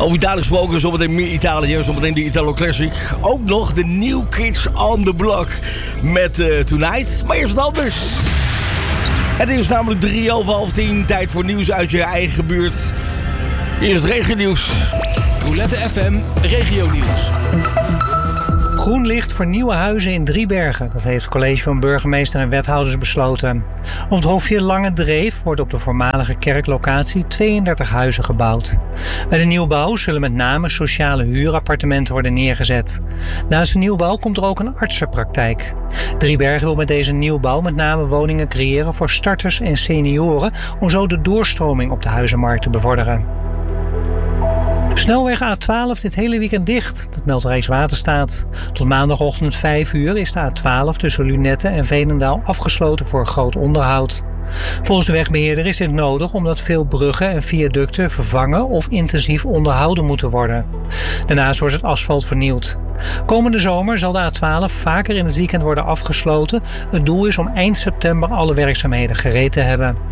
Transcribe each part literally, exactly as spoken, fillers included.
Over Italië gesproken, zometeen meer Italië. Zometeen de Italo Classic. Ook nog de New Kids on the Block met uh, Tonight. Maar eerst wat anders. Het is namelijk drie over half tien. Tijd voor nieuws uit je eigen buurt. Eerst regionieuws. Roulette F M, regionieuws. Groen licht voor nieuwe huizen in Driebergen. Dat heeft het college van burgemeester en wethouders besloten. Op het hoofdje Lange Dreef worden op de voormalige kerklocatie tweeëndertig huizen gebouwd. Bij de nieuwbouw zullen met name sociale huurappartementen worden neergezet. Naast de nieuwbouw komt er ook een artsenpraktijk. Driebergen wil met deze nieuwbouw met name woningen creëren voor starters en senioren om zo de doorstroming op de huizenmarkt te bevorderen. Snelweg A twaalf dit hele weekend dicht, dat meldt Rijkswaterstaat. Tot maandagochtend vijf uur is de A twaalf tussen Lunetten en Veenendaal afgesloten voor groot onderhoud. Volgens de wegbeheerder is dit nodig omdat veel bruggen en viaducten vervangen of intensief onderhouden moeten worden. Daarnaast wordt het asfalt vernieuwd. Komende zomer zal de A twaalf vaker in het weekend worden afgesloten. Het doel is om eind september alle werkzaamheden gereed te hebben.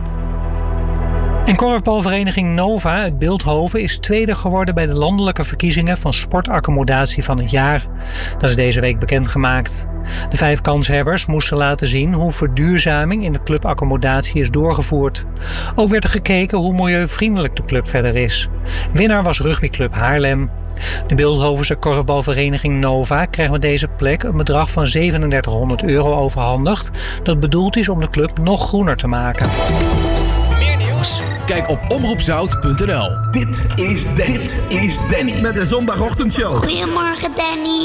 En korfbalvereniging Nova uit Bilthoven is tweede geworden bij de landelijke verkiezingen van sportaccommodatie van het jaar. Dat is deze week bekendgemaakt. De vijf kanshebbers moesten laten zien hoe verduurzaming in de clubaccommodatie is doorgevoerd. Ook werd er gekeken hoe milieuvriendelijk de club verder is. Winnaar was rugbyclub Haarlem. De Bilthovense korfbalvereniging Nova krijgt met deze plek een bedrag van zevenendertighonderd euro overhandigd. Dat bedoeld is om de club nog groener te maken. Kijk op omroepzout punt n l. Dit is Danny. Dit is Danny met de zondagochtendshow. Goedemorgen, Danny.